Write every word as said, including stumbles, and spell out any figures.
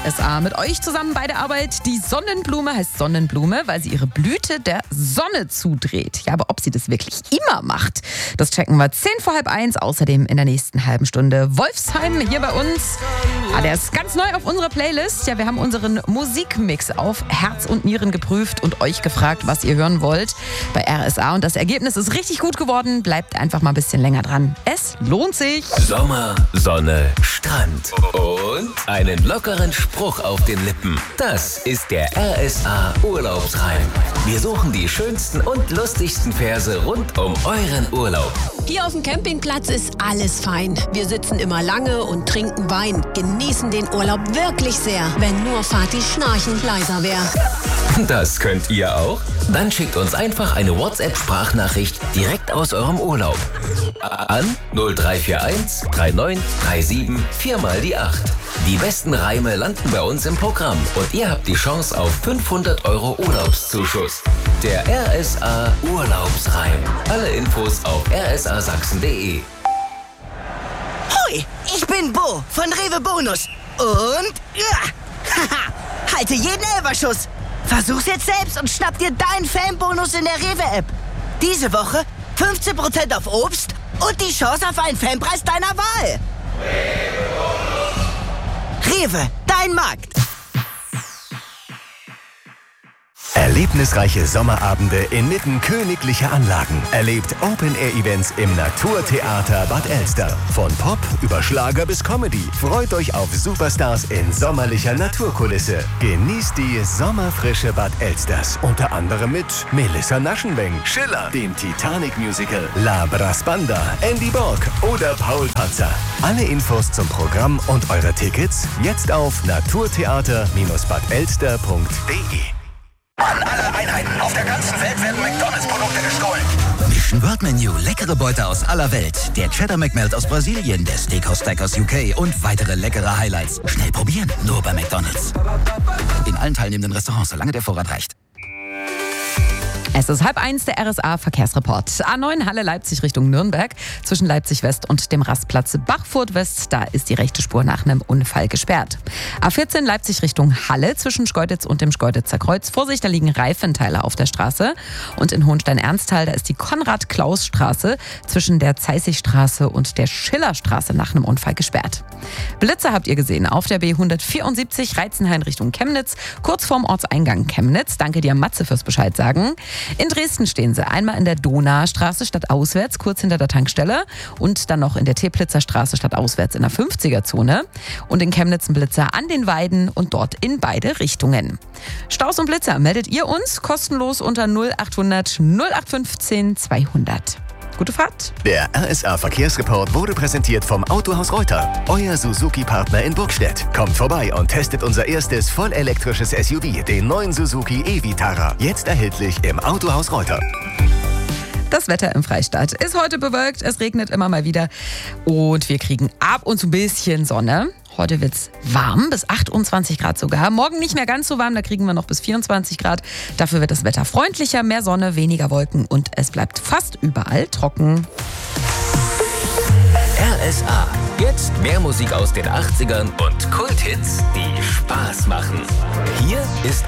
S A. Mit euch zusammen bei der Arbeit. Die Sonnenblume heißt Sonnenblume, weil sie ihre Blüte der Sonne zudreht. Ja, aber ob sie das wirklich immer macht, das checken wir zehn vor halb eins. Außerdem in der nächsten halben Stunde Wolfsheim hier bei uns. Ah, der ist ganz neu auf unserer Playlist. Ja, wir haben unseren Musikmix auf Herz und Nieren geprüft und euch gefragt, was ihr hören wollt bei R S A. Und das Ergebnis ist richtig gut geworden. Bleibt einfach mal ein bisschen länger dran. Es lohnt sich. Sommer, Sonne, Strand und einen lockeren Spruch auf den Lippen. Das ist der R S A Urlaubsreim. Wir suchen die schönsten und lustigsten Verse rund um euren Urlaub. Hier auf dem Campingplatz ist alles fein. Wir sitzen immer lange und trinken Wein. Genießen den Urlaub wirklich sehr, wenn nur Fatih schnarchend leiser wäre. Das könnt ihr auch? Dann schickt uns einfach eine WhatsApp-Sprachnachricht direkt aus eurem Urlaub. An null drei vier eins drei neun drei sieben vier mal die acht. Die besten Reime landen bei uns im Programm und ihr habt die Chance auf fünfhundert Euro Urlaubszuschuss. Der R S A Urlaubsreim. Alle Infos auf r s a sachsen punkt d e. Hoi, ich bin Bo von Rewe Bonus. Und ja, haha, halte jeden Elferschuss. Versuch's jetzt selbst und schnapp dir deinen Fanbonus in der Rewe-App. Diese Woche fünfzehn Prozent auf Obst und die Chance auf einen Fanpreis deiner Wahl. Rewe, dein Markt. Erlebnisreiche Sommerabende inmitten königlicher Anlagen. Erlebt Open-Air-Events im Naturtheater Bad Elster. Von Pop über Schlager bis Comedy. Freut euch auf Superstars in sommerlicher Naturkulisse. Genießt die sommerfrische Bad Elsters. Unter anderem mit Melissa Naschenweng, Schiller, dem Titanic-Musical, La Brasbanda, Andy Borg oder Paul Panzer. Alle Infos zum Programm und eure Tickets jetzt auf naturtheater bad elster punkt d e. An alle Einheiten auf der ganzen Welt werden McDonalds-Produkte gestohlen. Mission World Menu, leckere Beute aus aller Welt. Der Cheddar McMelt aus Brasilien, der Steakhouse Stack aus U K und weitere leckere Highlights. Schnell probieren, nur bei McDonalds. In allen teilnehmenden Restaurants, solange der Vorrat reicht. Es ist halb eins, der R S A-Verkehrsreport. A neun Halle Leipzig Richtung Nürnberg. Zwischen Leipzig West und dem Rastplatz Bachfurt West, da ist die rechte Spur nach einem Unfall gesperrt. A vierzehn Leipzig Richtung Halle zwischen Schkeuditz und dem Schkeuditzer Kreuz. Vorsicht, da liegen Reifenteile auf der Straße. Und in Hohenstein-Ernsthal, da ist die Konrad-Klaus-Straße zwischen der Zeißigstraße und der Schillerstraße nach einem Unfall gesperrt. Blitzer habt ihr gesehen auf der B hundertvierundsiebzig Reizenhain Richtung Chemnitz, kurz vorm Ortseingang Chemnitz. Danke dir, Matze, fürs Bescheid sagen. In Dresden stehen sie einmal in der Donaustraße stadtauswärts, kurz hinter der Tankstelle, und dann noch in der Teplitzer Straße stadtauswärts in der fünfziger-Zone und in Chemnitz ein Blitzer an den Weiden und dort in beide Richtungen. Staus und Blitzer meldet ihr uns kostenlos unter null achthundert null acht fünfzehn zweihundert. Gute Fahrt. Der R S A-Verkehrsreport wurde präsentiert vom Autohaus Reuter, euer Suzuki-Partner in Burgstedt. Kommt vorbei und testet unser erstes vollelektrisches S U V, den neuen Suzuki e-Vitara. Jetzt erhältlich im Autohaus Reuter. Das Wetter im Freistaat ist heute bewölkt, es regnet immer mal wieder und wir kriegen ab und zu ein bisschen Sonne. Heute wird es warm, bis achtundzwanzig Grad sogar. Morgen nicht mehr ganz so warm, da kriegen wir noch bis vierundzwanzig Grad. Dafür wird das Wetter freundlicher, mehr Sonne, weniger Wolken und es bleibt fast überall trocken. R S A. Jetzt mehr Musik aus den achtzigern und Kulthits, die Spaß machen. Hier ist